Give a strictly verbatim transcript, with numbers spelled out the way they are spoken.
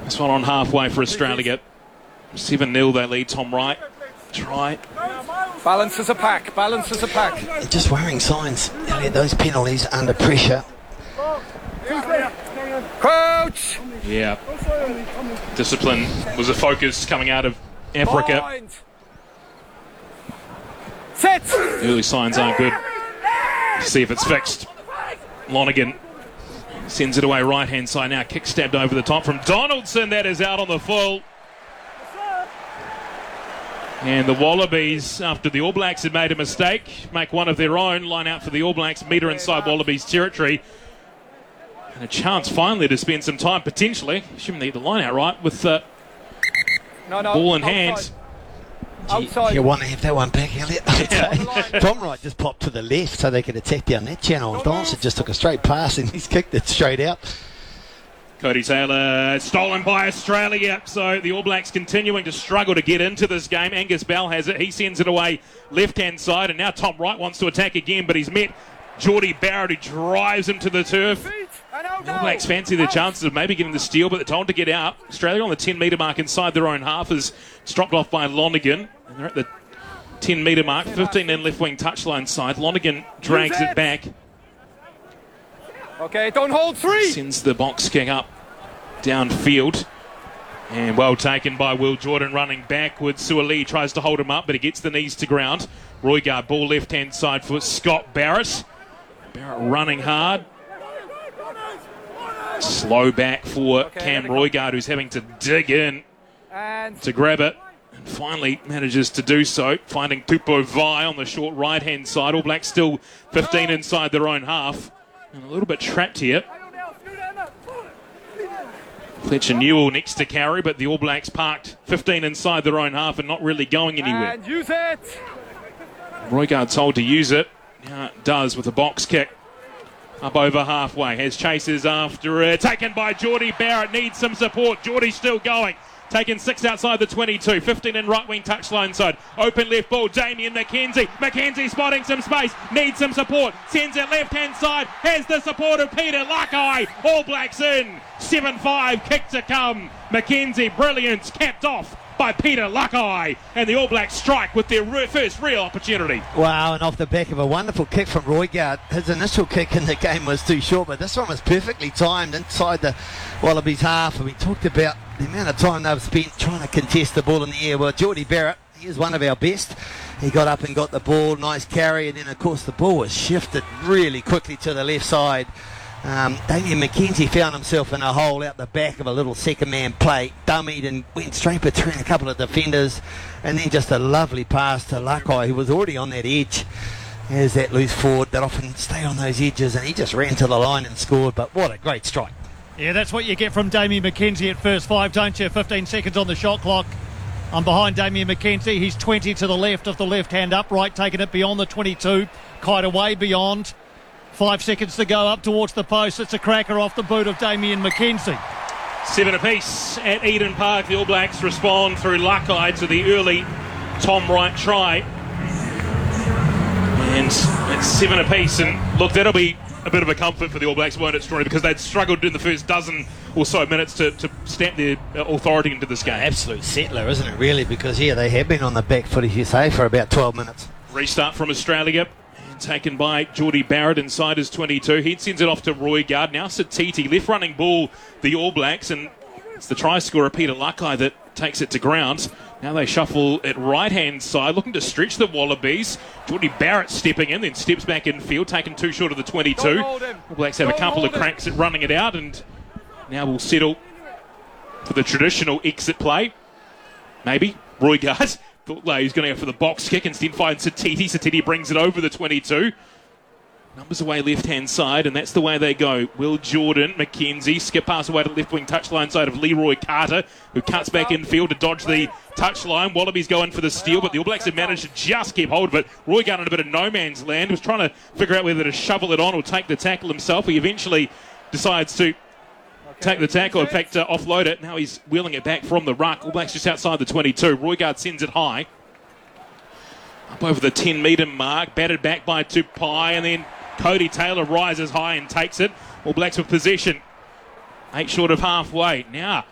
This one on halfway for Australia. seven nil they lead. Tom Wright. Try. Balance as a pack. Balance as a pack. Just worrying signs. Elliot, those penalties under pressure. Crouch. Yeah. Discipline was a focus coming out of Africa. Point. Set. Early signs aren't good. See if it's fixed. Lonergan sends it away right hand side now. Kick stabbed over the top from Donaldson. That is out on the full. And the Wallabies, after the All Blacks had made a mistake, make one of their own, line out for the All Blacks, metre inside Wallabies territory. And a chance finally to spend some time, potentially, assuming they get the line out right, with uh, no, no, ball in outside. hand. Outside. You, you want to have that one back, Elliot? Tom Wright just popped to the left so they could attack down that channel. And Donaldson just took a straight pass and he's kicked it straight out. Cody Taylor stolen by Australia, so the All Blacks continuing to struggle to get into this game. Angus Bell has it, he sends it away left-hand side, and now Tom Wright wants to attack again, but he's met Geordie Barrett, who drives him to the turf. The All Blacks fancy the chances of maybe getting the steal, but they're told to get out. Australia on the ten metre mark inside their own half is dropped off by Lonergan, and they're at the ten metre mark, fifteen in left wing touchline side. Lonergan drags it back. Okay, don't hold three. Sends the box kick up downfield. And well taken by Will Jordan running backwards. Suaalii tries to hold him up, but he gets the knees to ground. Roigard ball left-hand side for Scott Barrett. Barrett running hard. Slow back for okay, Cam Roigard, who's having to dig in and to grab it. And finally manages to do so, finding Tupou Vai on the short right-hand side. All Blacks still fifteen inside their own half. And a little bit trapped here. Fletcher Newell next to carry, but the All Blacks parked fifteen inside their own half and not really going anywhere. And use it. Roigard told to use it. Now it does with a box kick. Up over halfway. Has chasers after it. Taken by Geordie Barrett. Needs some support. Geordie's still going. Taken six outside the twenty-two. fifteen in right wing touchline side. Open left ball. Damien McKenzie. McKenzie spotting some space. Needs some support. Sends it left hand side. Has the support of Peter Lakai. All Blacks in. seven five. Kick to come. McKenzie. Brilliance. Capped off by Peter Lakai. And the All Blacks strike with their re- first real opportunity. Wow, and off the back of a wonderful kick from Roigard. His initial kick in the game was too short, but this one was perfectly timed inside the Wallabies half. And we talked about the amount of time they've spent trying to contest the ball in the air. Well, Geordie Barrett, he is one of our best. He got up and got the ball, nice carry, and then of course the ball was shifted really quickly to the left side. Um, Damien McKenzie found himself in a hole out the back of a little second man play, dummied and went straight between a couple of defenders, and then just a lovely pass to Lakai, who was already on that edge. There's that loose forward that often stay on those edges, and he just ran to the line and scored. But what a great strike. Yeah, that's what you get from Damien McKenzie at first five, don't you? fifteen seconds on the shot clock. I'm behind Damien McKenzie. He's twenty to the left of the left hand upright, taking it beyond the twenty-two, quite a way beyond. Five seconds to go up towards the post. It's a cracker off the boot of Damien McKenzie. Seven apiece at Eden Park. The All Blacks respond through Lakai to the early Tom Wright try. And it's seven apiece. And look, that'll be a bit of a comfort for the All Blacks, won't it, Story? Because they'd struggled in the first dozen or so minutes to, to stamp their authority into this game. Absolute settler, isn't it, really? Because, yeah, they have been on the back foot, as you say, for about twelve minutes. Restart from Australia. Taken by Geordie Barrett inside his twenty-two. He sends it off to Roigard. Now Satiti, left running ball, the All Blacks, and it's the try scorer Peter Lakai that takes it to ground. Now they shuffle it right-hand side, looking to stretch the Wallabies. Geordie Barrett stepping in, then steps back in field, taken two short of the twenty-two. All Blacks have a couple of cracks at running it out, and now we'll settle for the traditional exit play. Maybe. Roigard thought he was going to go for the box kick, instead finds Satiti. Satiti brings it over the twenty-two. Numbers away left-hand side, and that's the way they go. Will Jordan, McKenzie, skip pass away to left-wing touchline side of Leroy Carter, who cuts back in field to dodge the touchline. Wallabies go in for the steal, but the All Blacks have managed to just keep hold of it. Roy got in a bit of no man's land, was trying to figure out whether to shovel it on or take the tackle himself. He eventually decides to take the tackle, in fact, uh, offload it. Now he's wheeling it back from the ruck. All Blacks just outside the twenty-two. Roigard sends it high. Up over the ten metre mark, batted back by Tupai, and then Cody Taylor rises high and takes it. All Blacks with possession. Eight short of halfway. Now